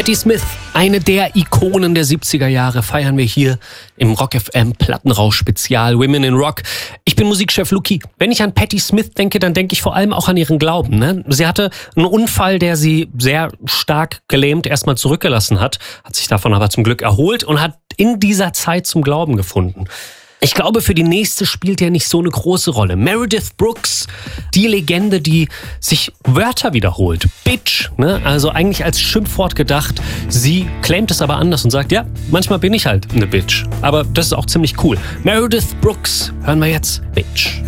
Patti Smith, eine der Ikonen der 70er Jahre, feiern wir hier im Rock FM Plattenrausch Spezial Women in Rock. Ich bin Musikchef Luki. Wenn ich an Patti Smith denke, dann denke ich vor allem auch an ihren Glauben. Ne? Sie hatte einen Unfall, der sie sehr stark gelähmt erstmal zurückgelassen hat sich davon aber zum Glück erholt und hat in dieser Zeit zum Glauben gefunden. Ich glaube, für die nächste spielt er nicht so eine große Rolle. Meredith Brooks, die Legende, die sich Wörter wiederholt. Bitch, ne? Also eigentlich als Schimpfwort gedacht. Sie claimt es aber anders und sagt, ja, manchmal bin ich halt eine Bitch. Aber das ist auch ziemlich cool. Meredith Brooks, hören wir jetzt. Bitch.